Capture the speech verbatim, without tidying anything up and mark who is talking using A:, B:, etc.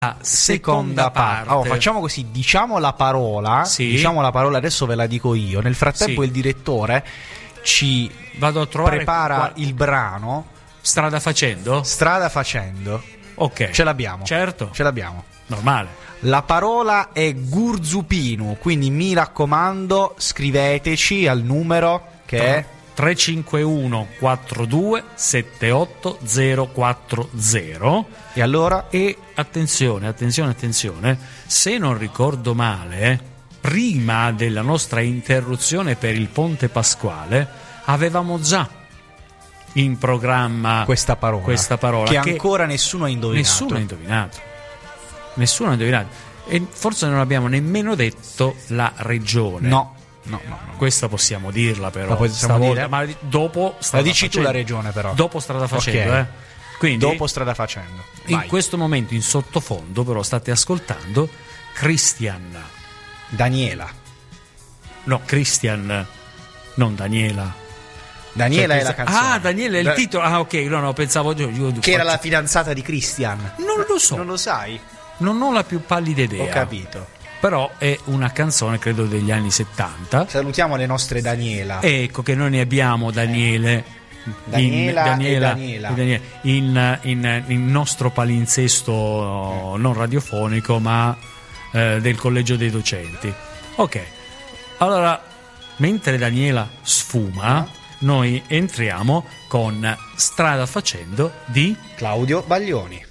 A: seconda parte. Oh, facciamo così, diciamo la parola,
B: sì.
A: diciamo la parola, adesso ve la dico io. Nel frattempo
B: sì.
A: il direttore ci
B: Vado a trovare
A: prepara
B: qua...
A: il brano.
B: Strada facendo?
A: Strada facendo.
B: Ok.
A: Ce l'abbiamo.
B: Certo.
A: Ce l'abbiamo.
B: Normale.
A: La parola è Gurzupinu, quindi mi raccomando, scriveteci al numero che è
B: tre cinque uno quattro due sette otto zero quattro zero.
A: E allora?
B: E attenzione, attenzione, attenzione, se non ricordo male, prima della nostra interruzione per il Ponte Pasquale avevamo già in programma
A: questa parola,
B: questa parola
A: che,
B: che
A: ancora nessuno ha indovinato.
B: Nessuno ha indovinato. Nessuno ha indovinato. E forse non abbiamo nemmeno detto la regione.
A: No. No, no, no.
B: Questa possiamo dirla però.
A: La possiamo
B: stavolta,
A: dire?
B: ma dopo strada
A: la dici
B: facendo.
A: tu la regione però.
B: Dopo strada facendo,
A: okay.
B: eh. Quindi
A: dopo strada facendo.
B: Vai. In questo momento in sottofondo però state ascoltando Christian.
A: Daniela.
B: No, Christian, non Daniela.
A: Daniela
B: cioè,
A: è la canzone.
B: Ah, Daniela è il
A: da...
B: titolo. Ah, ok, no, no, pensavo io, io,
A: che
B: faccio...
A: era la fidanzata di Christian.
B: Non lo so.
A: Non lo sai?
B: Non ho la più pallida idea.
A: Ho capito.
B: Però è una canzone credo degli anni settanta.
A: Salutiamo le nostre Daniela.
B: Ecco che noi ne abbiamo Daniele
A: Daniela,
B: in, Daniela,
A: e Daniela.
B: e Daniela in, in, in nostro palinsesto mm. non radiofonico ma eh, del collegio dei docenti. Ok, allora mentre Daniela sfuma mm. noi entriamo con Strada facendo di
A: Claudio Baglioni.